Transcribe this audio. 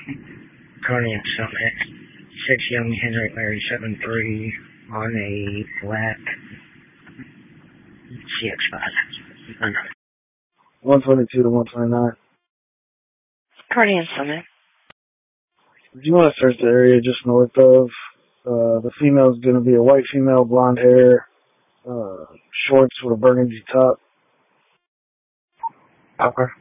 Carney Summit. 6 Young Henry Larry 73 on a black CX-5. 122 to 129. Carney Summit. Do you want to search the area just north of? The female's going to be a white female, blonde hair, shorts with a burgundy top. Okay.